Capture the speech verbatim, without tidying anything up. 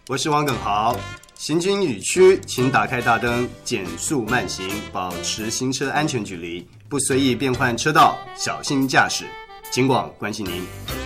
我是王耿豪。行经雨区，请打开大灯，减速慢行，保持行车安全距离，不随意变换车道，小心驾驶。警广关心您。